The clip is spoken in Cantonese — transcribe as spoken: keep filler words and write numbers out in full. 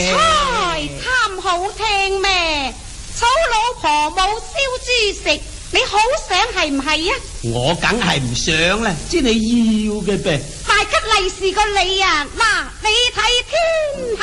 唉，貪好聽咩？草老婆冇燒豬食，你好想係唔係啊？ 我梗係唔想啦，知你要嘅唄。 大吉利是個你啊！嗱，你睇天